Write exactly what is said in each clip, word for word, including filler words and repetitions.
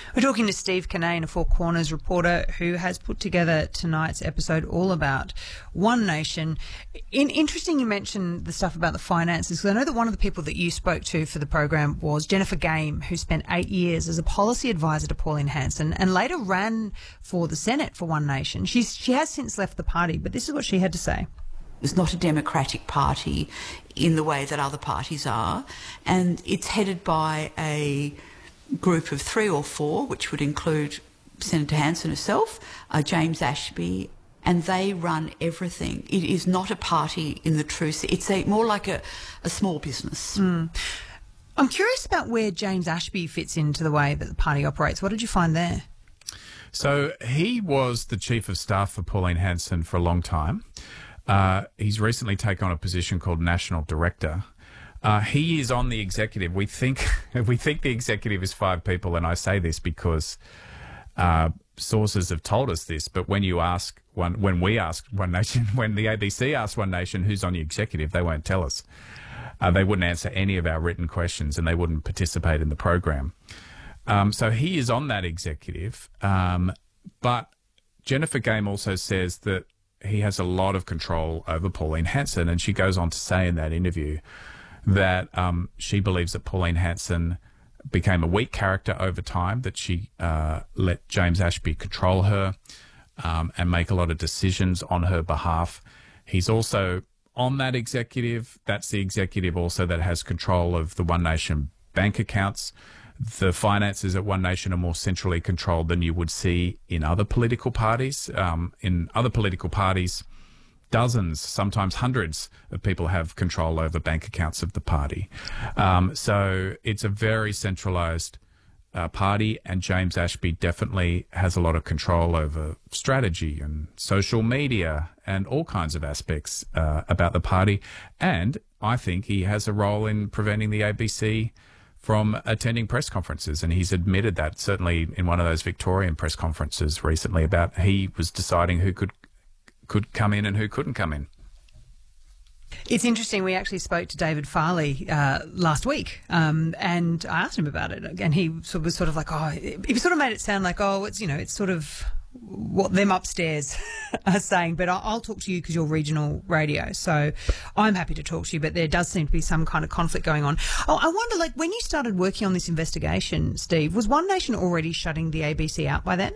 We're talking to Steve Kinnane, a Four Corners reporter who has put together tonight's episode all about One Nation. In, interesting you mentioned the stuff about the finances, because I know that one of the people that you spoke to for the program was Jennifer Game, who spent eight years as a policy advisor to Pauline Hanson and later ran for the Senate for One Nation. She's, she has since left the party, but this is what she had to say. It's not a democratic party in the way that other parties are, and it's headed by a group of three or four, which would include Senator Hanson herself, uh, James Ashby, and they run everything. It is not a party in the true sense. It's a, more like a, a small business. Mm. I'm curious about where James Ashby fits into the way that the party operates. What did you find there? So he was the chief of staff for Pauline Hanson for a long time. Uh, he's recently taken on a position called National Director. Uh, he is on the executive. We think we think the executive is five people, and I say this because uh, sources have told us this. But when you ask one, when we ask One Nation, when the A B C asks One Nation who's on the executive, they won't tell us. Uh, they wouldn't answer any of our written questions, and they wouldn't participate in the program. Um, so he is on that executive. Um, but Jennifer Game also says that he has a lot of control over Pauline Hanson, and she goes on to say in that interview that um, she believes that Pauline Hanson became a weak character over time, that she uh, let James Ashby control her um, and make a lot of decisions on her behalf. He's also on that executive. That's the executive also that has control of the One Nation bank accounts. The finances at One Nation are more centrally controlled than you would see in other political parties. Um, in other political parties, dozens, sometimes hundreds of people have control over bank accounts of the party. Um, so it's a very centralised uh, party, and James Ashby definitely has a lot of control over strategy and social media and all kinds of aspects uh, about the party. And I think he has a role in preventing the A B C from attending press conferences, and he's admitted that certainly in one of those Victorian press conferences recently about he was deciding who could could come in and who couldn't come in. It's interesting. We actually spoke to David Farley uh, last week, um, and I asked him about it, and he sort of was sort of like, oh, he sort of made it sound like, oh, it's, you know, it's sort of what them upstairs are saying, but I'll, I'll talk to you because you're regional radio, so I'm happy to talk to you, but there does seem to be some kind of conflict going on. Oh, I wonder, like, when you started working on this investigation, Steve, was One Nation already shutting the A B C out by then?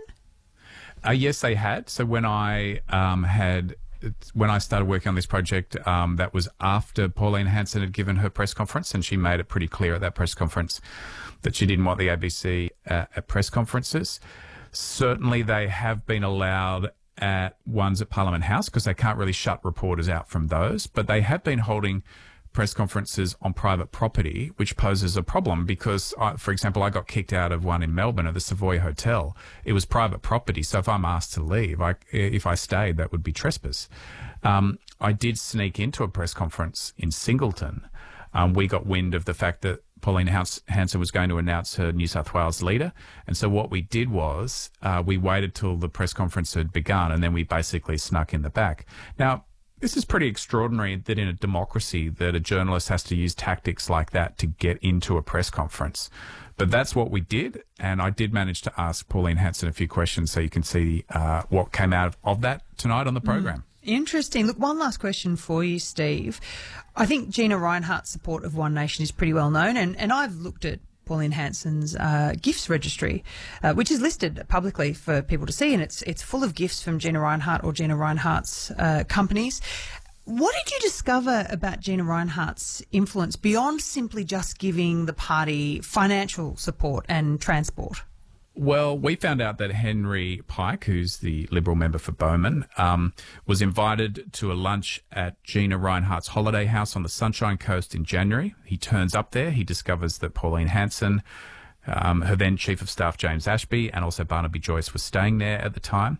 Uh, yes, they had. So when I um, had, when I started working on this project, um, that was after Pauline Hanson had given her press conference, and she made it pretty clear at that press conference that she didn't want the A B C uh, at press conferences. Certainly they have been allowed at ones at Parliament House because they can't really shut reporters out from those, but they have been holding press conferences on private property, which poses a problem because, I, for example, I got kicked out of one in Melbourne at the Savoy Hotel. It was private property, so if I'm asked to leave, I, if I stayed, that would be trespass. Um, I did sneak into a press conference in Singleton. Um, we got wind of the fact that Pauline Hanson was going to announce her New South Wales leader, and so what we did was uh, we waited till the press conference had begun, and then we basically snuck in the back. Now, this is pretty extraordinary that in a democracy that a journalist has to use tactics like that to get into a press conference. But that's what we did, and I did manage to ask Pauline Hanson a few questions so you can see uh, what came out of that tonight on the program. Mm. Interesting. Look, one last question for you, Steve. I think Gina Rinehart's support of One Nation is pretty well known, and, and I've looked at Pauline Hanson's uh, gifts registry, uh, which is listed publicly for people to see, and it's it's full of gifts from Gina Rinehart or Gina Rinehart's uh, companies. What did you discover about Gina Rinehart's influence beyond simply just giving the party financial support and transport? Well, we found out that Henry Pike, who's the Liberal member for Bowman, um, was invited to a lunch at Gina Rinehart's holiday house on the Sunshine Coast in January. He turns up there. He discovers that Pauline Hanson, um, her then Chief of Staff James Ashby, and also Barnaby Joyce was staying there at the time.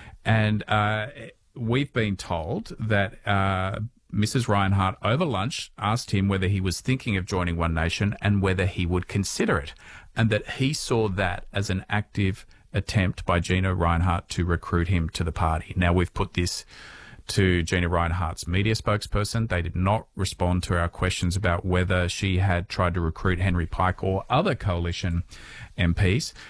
And uh, we've been told that uh, Missus Rinehart, over lunch, asked him whether he was thinking of joining One Nation and whether he would consider it, and that he saw that as an active attempt by Gina Rinehart to recruit him to the party. Now, we've put this to Gina Rinehart's media spokesperson. They did not respond to our questions about whether she had tried to recruit Henry Pike or other coalition M Ps.